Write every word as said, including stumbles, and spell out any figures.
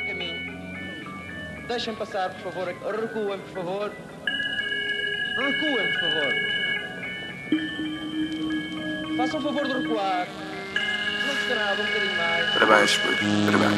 caminho. Deixem passar, por favor. Recuem, por favor. Recuem, por favor. Façam o favor de recuar. Não custa nada, um bocadinho mais. Parabéns, puto. Parabéns.